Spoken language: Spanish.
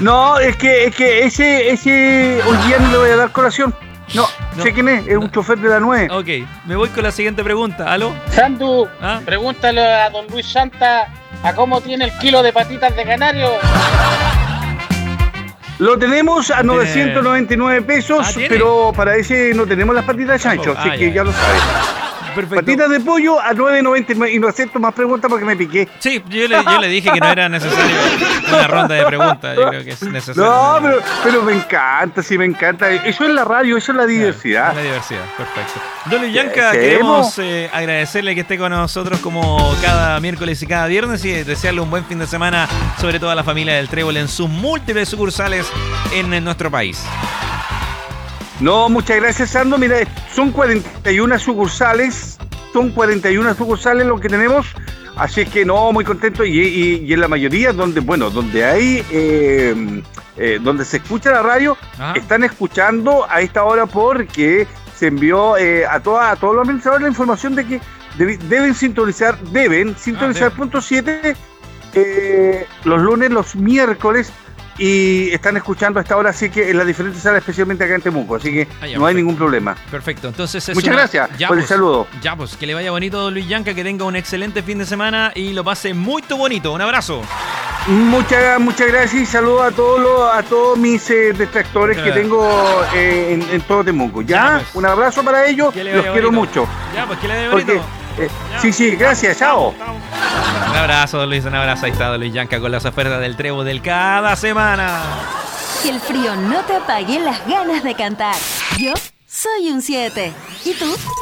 No, es que ese hoy día no le voy a dar colación. No, sé quién es un chofer de la 9. Ok, me voy con la siguiente pregunta. ¿Aló? Sandu, ¿Ah? pregúntale a don Luis Santa a cómo tiene el kilo de patitas de canario. Lo tenemos a 999 pesos, ¿tiene? pero para ese no tenemos las patitas de chancho, así que ya lo sabes. Perfecto. Patitas de pollo a 9.99 y no acepto más preguntas porque me piqué. Sí, yo le dije que no era necesario una ronda de preguntas. Yo creo que es necesario. No, pero me encanta, sí, me encanta. Eso es la radio, eso es la diversidad. La diversidad, perfecto. Don Luis Yanca, queremos agradecerle que esté con nosotros como cada miércoles y cada viernes y desearle un buen fin de semana, sobre todo a la familia del Trébol en sus múltiples sucursales en nuestro país. No, muchas gracias, Sando. Mira, son 41 sucursales. Son 41 sucursales lo que tenemos. Así es que no, muy contento. Y en la mayoría donde hay, donde se escucha la radio, están escuchando a esta hora porque se envió a todos los administradores la información de que deben sintonizar punto 7 los lunes, los miércoles. Y están escuchando a esta hora, así que en las diferentes salas, especialmente acá en Temuco, así que no hay ningún problema. Perfecto, entonces muchas gracias por el saludo. Ya pues, que le vaya bonito, don Luis Yanca, que tenga un excelente fin de semana y lo pase muy bonito. Un abrazo. Muchas gracias y saludos a todos mis detractores que tengo en todo Temuco. ¿Ya? Pues, un abrazo para ellos, los quiero mucho. Ya, pues que le vaya bonito. Sí, gracias, chao. Un abrazo, don Luis, un abrazo. Ahí está don Luis Yanca con las ofertas del Trébol del cada semana. Que el frío no te apague las ganas de cantar. Yo soy un 7. ¿Y tú?